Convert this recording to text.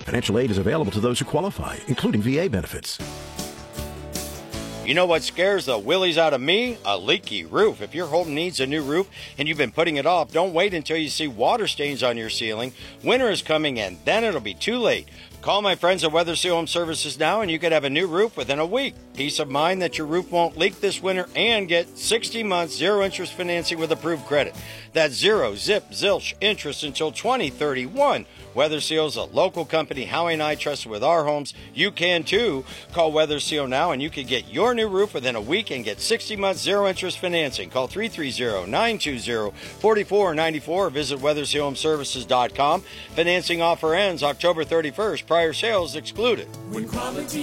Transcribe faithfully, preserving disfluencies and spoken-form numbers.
Financial aid is available to those who qualify, including V A benefits. You know what scares the willies out of me? A leaky roof. If your home needs a new roof and you've been putting it off, don't wait until you see water stains on your ceiling. Winter is coming and then it'll be too late. Call my friends at Weather Seal Home Services now and you could have a new roof within a week. Peace of mind that your roof won't leak this winter and get sixty months zero interest financing with approved credit. That's zero, zip, zilch interest until twenty thirty-one. Weather Seal's a local company Howie and I trust with our homes. You can too. Call Weather Seal now and you can get your new roof within a week and get sixty months zero interest financing. Call three three zero, nine two zero, four four nine four or visit weather seal home services dot com. Financing offer ends October thirty-first. Prior sales excluded. When quality